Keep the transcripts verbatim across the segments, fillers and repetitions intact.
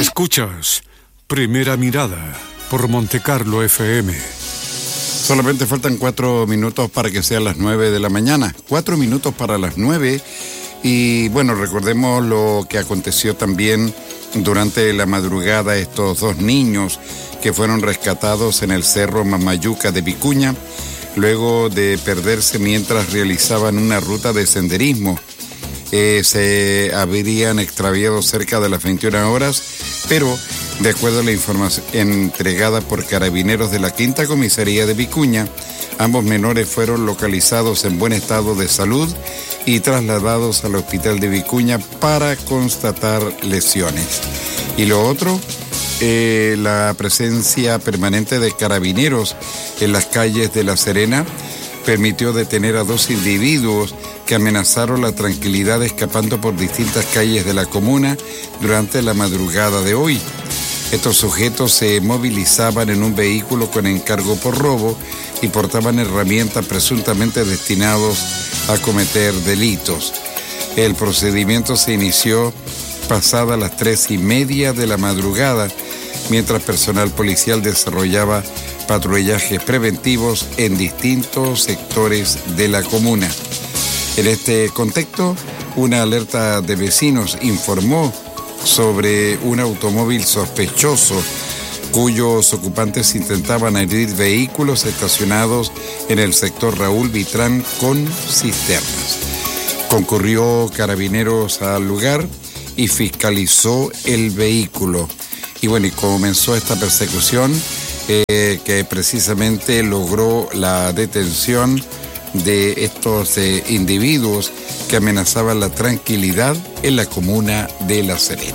Escuchas Primera Mirada por Montecarlo F M. Solamente faltan cuatro minutos para que sean las nueve de la mañana. Cuatro minutos para las nueve. Y bueno, recordemos lo que aconteció también durante la madrugada. Estos dos niños que fueron rescatados en el Cerro Mamayuca de Vicuña, luego de perderse mientras realizaban una ruta de senderismo. Eh, se habrían extraviado cerca de las veintiuna horas, pero de acuerdo a la información entregada por carabineros de la Quinta Comisaría de Vicuña, ambos menores fueron localizados en buen estado de salud y trasladados al hospital de Vicuña para constatar lesiones. Y lo otro, eh, la presencia permanente de carabineros en las calles de La Serena permitió detener a dos individuos que amenazaron la tranquilidad escapando por distintas calles de la comuna durante la madrugada de hoy. Estos sujetos se movilizaban en un vehículo con encargo por robo y portaban herramientas presuntamente destinados a cometer delitos. El procedimiento se inició pasada las tres y media de la madrugada, mientras personal policial desarrollaba patrullajes preventivos en distintos sectores de la comuna. En este contexto, una alerta de vecinos informó sobre un automóvil sospechoso cuyos ocupantes intentaban herir vehículos estacionados en el sector Raúl Vitrán con cisternas. Concurrió carabineros al lugar y fiscalizó el vehículo. Y bueno, y comenzó esta persecución eh, que precisamente logró la detención de estos eh, individuos que amenazaban la tranquilidad en la comuna de La Serena.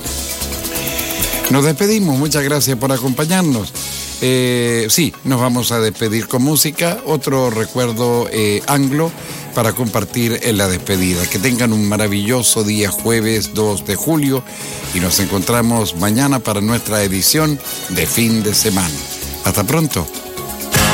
Nos despedimos, muchas gracias por acompañarnos. Eh, sí, nos vamos a despedir con música, otro recuerdo eh, anglo para compartir en la despedida. Que tengan un maravilloso día jueves dos de julio y nos encontramos mañana para nuestra edición de fin de semana. Hasta pronto.